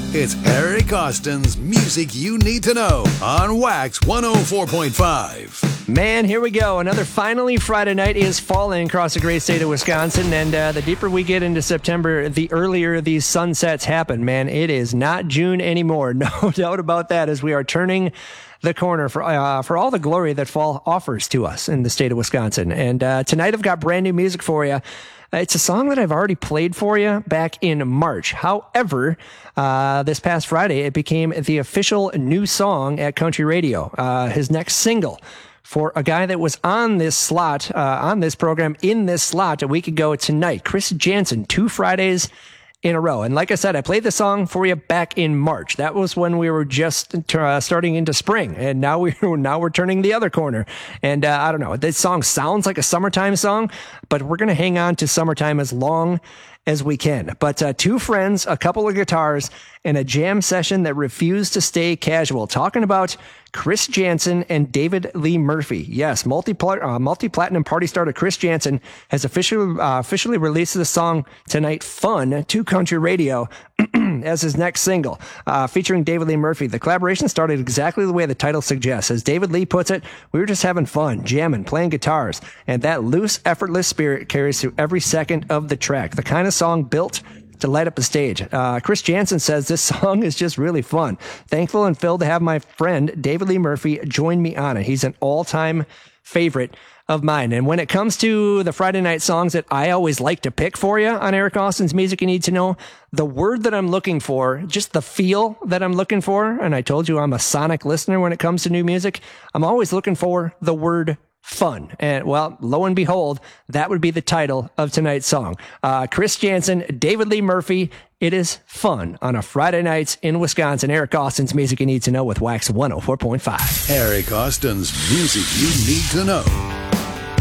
It's Eric Austin's Music You Need to Know on Wax 104.5. Man, here we go. Another finally Friday night is falling across the great state of Wisconsin, and the deeper we get into September, the earlier these sunsets happen. Man, it is not June anymore. No doubt about that, as we are turning the corner for all the glory that fall offers to us in the state of Wisconsin. And tonight I've got brand new music for you. It's a song that I've already played for you back in March. However, this past Friday, it became the official new song at Country Radio. His next single for a guy that was on this slot, on this program, in this slot a week ago tonight. Chris Janson, 2 Fridays in a row. And like I said, I played the song for you back in March. That was when we were just starting into spring, and now we're turning the other corner. And I don't know, this song sounds like a summertime song, but we're going to hang on to summertime as long as we can. But 2 friends, a couple of guitars, and a jam session that refused to stay casual. Talking about Chris Janson and David Lee Murphy. Yes, multi-platinum party starter Chris Janson has officially released the song tonight, Fun, to Country Radio as his next single, featuring David Lee Murphy. The collaboration started exactly the way the title suggests. As David Lee puts it, we were just having fun, jamming, playing guitars, and that loose, effortless spirit carries through every second of the track. The kind of song built to light up the stage. Chris Janson says this song is just really fun. Thankful and thrilled to have my friend David Lee Murphy join me on it. He's an all-time favorite of mine. And when it comes to the Friday night songs that I always like to pick for you on Eric Austin's Music You Need to Know, the word that I'm looking for, just the feel that I'm looking for, and I told you I'm a sonic listener when it comes to new music, I'm always looking for the word fun. And well, lo and behold, that would be the title of tonight's song. Chris Janson, David Lee Murphy, it is fun on a Friday night in Wisconsin. Eric Austin's Music You Need to Know with Wax 104.5. Eric Austin's Music You Need to Know.